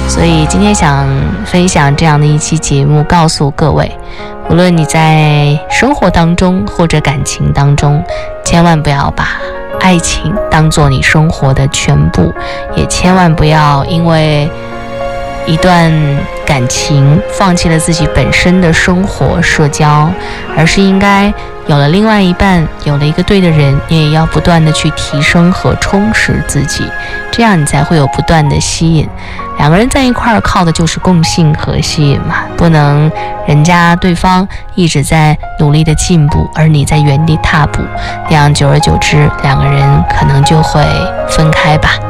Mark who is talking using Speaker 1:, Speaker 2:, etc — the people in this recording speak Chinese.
Speaker 1: 所以今天想分享这样的一期节目，告诉各位，无论你在生活当中或者感情当中，千万不要把爱情当作你生活的全部，也千万不要因为一段感情放弃了自己本身的生活社交，而是应该有了另外一半，有了一个对的人，你也要不断的去提升和充实自己，这样你才会有不断的吸引。两个人在一块儿靠的就是共性和吸引嘛，不能人家对方一直在努力的进步，而你在原地踏步，那样久而久之两个人可能就会分开吧。